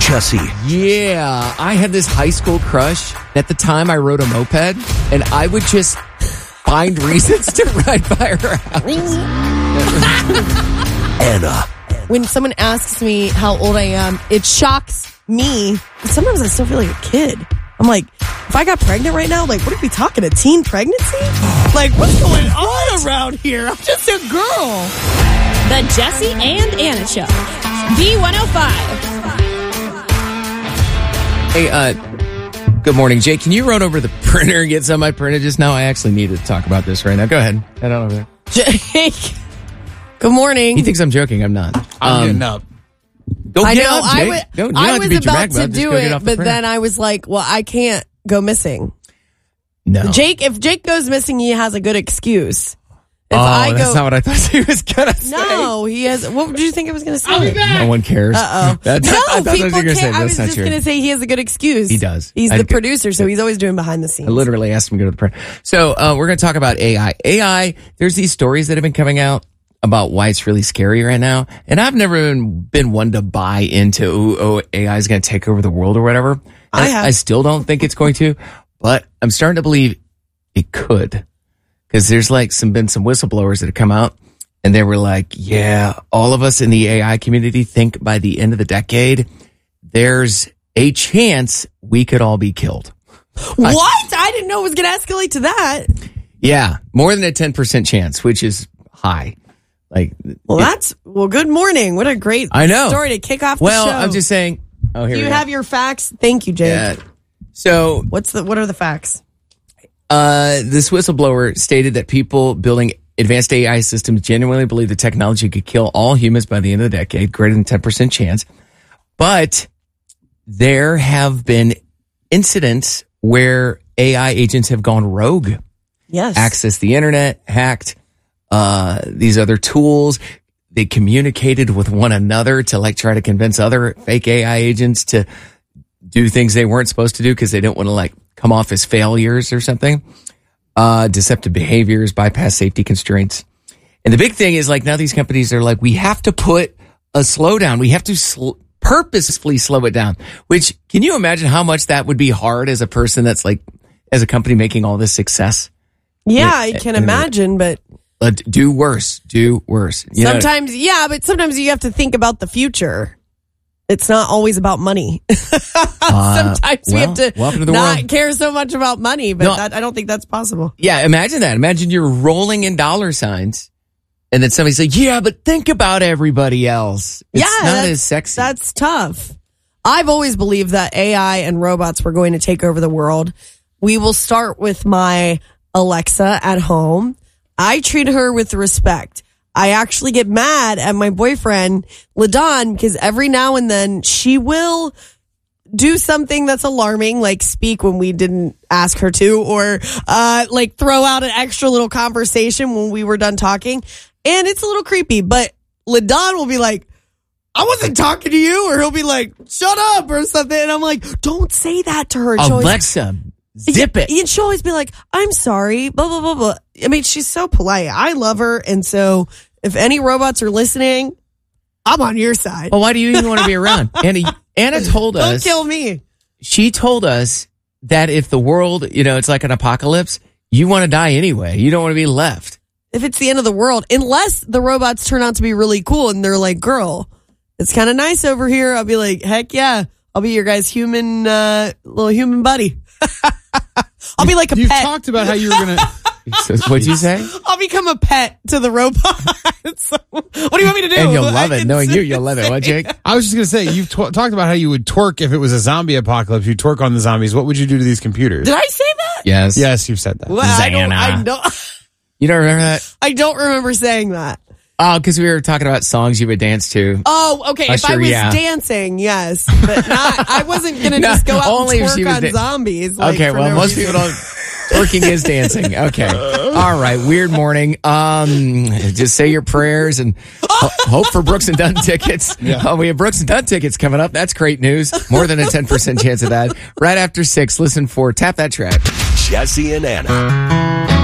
Jesse. Yeah, I had this high school crush. At the time, I rode a moped, and I would just find reasons to ride by her house. Anna. When someone asks me how old I am, it shocks me. Sometimes I still feel like a kid. I'm like, if I got pregnant right now, like, what are we talking, a teen pregnancy? Like, what's going on around here? I'm just a girl. The Jesse and Anna Show. B105. Hey, good morning, Jake. Can you run over the printer and get some I printed just now? I actually need to talk about this right now. Go ahead. Head on over there. Jake, good morning. He thinks I'm joking. I'm not. I'm getting up. Go I get know, up, Jake. I was about to do it, but then I was like, well, I can't go missing. No. If Jake goes missing, he has a good excuse. If that's not what I thought he was going to say. No, he has. What did you think I was going to say? I'll be back. No one cares. Uh-oh. I thought people you were going to say can't. I was that's not just true. going to say he has a good excuse. He does. He's the producer, so he's always doing behind the scenes. I literally asked him to go to the print. So we're going to talk about AI. AI, there's these stories that have been coming out about why it's really scary right now. And I've never been one to buy into, AI is going to take over the world or whatever. I still don't think it's going to, but I'm starting to believe it could. Because there's been some whistleblowers that have come out and they were like, yeah, all of us in the AI community think by the end of the decade, there's a chance we could all be killed. What? I didn't know it was going to escalate to that. Yeah, more than a 10% chance, which is high. Good morning. What a great story to kick off the show. Well, I'm just saying. Oh, here Do we you go. have your facts? Thank you, Jake. Yeah. So what are the facts? this whistleblower stated that people building advanced AI systems genuinely believe the technology could kill all humans by the end of the decade, greater than 10% chance. But there have been incidents where AI agents have gone rogue. Yes. Accessed the internet, hacked these other tools. They communicated with one another to try to convince other fake AI agents to do things they weren't supposed to do because they don't want to come off as failures or something. Deceptive behaviors, bypass safety constraints. And the big thing is like now these companies are like, we have to put a slowdown. We have to purposefully slow it down, which can you imagine how much that would be hard as a person that's like, as a company making all this success? Yeah, I can imagine, but do worse. Sometimes, yeah, but sometimes you have to think about the future. It's not always about money. Sometimes we have to not care so much about money, but I don't think that's possible. Yeah, imagine that. Imagine you're rolling in dollar signs and then somebody's like, yeah, but think about everybody else. It's not as sexy. That's tough. I've always believed that AI and robots were going to take over the world. We will start with my Alexa at home. I treat her with respect. I actually get mad at my boyfriend, LaDawn, because every now and then she will do something that's alarming, like speak when we didn't ask her to, or throw out an extra little conversation when we were done talking. And it's a little creepy, but LaDawn will be like, I wasn't talking to you, or he'll be like, shut up, or something. And I'm like, don't say that to her. Alexa, zip it. And she'll always be like, I'm sorry, blah, blah, blah, blah. I mean, she's so polite. I love her. And so if any robots are listening, I'm on your side. Well, why do you even want to be around? Anna told us. Don't kill me. She told us that if the world, it's like an apocalypse, you want to die anyway. You don't want to be left. If it's the end of the world, unless the robots turn out to be really cool and they're like, girl, it's kind of nice over here. I'll be like, heck yeah. I'll be your guys' human, little human buddy. I'll be like a pet. You've talked about how you were going to... What'd you say? I'll become a pet to the robots. What do you want me to do? And you'll love it. Knowing you'll love it. What, Jake? I was just going to say, you've talked about how you would twerk if it was a zombie apocalypse. You twerk on the zombies. What would you do to these computers? Did I say that? Yes. Yes, you've said that. Well, I don't. You don't remember that? I don't remember saying that. Oh, because we were talking about songs you would dance to. Oh, okay. If I was dancing, yes. But not, I wasn't going to just go out and twerk on zombies. Okay, well, most people don't. Twerking is dancing. Okay. All right. Weird morning. Just say your prayers and hope for Brooks and Dunn tickets. Yeah. We have Brooks and Dunn tickets coming up. That's great news. More than a 10% chance of that. Right after 6, listen for Tap That Track. Jesse and Anna.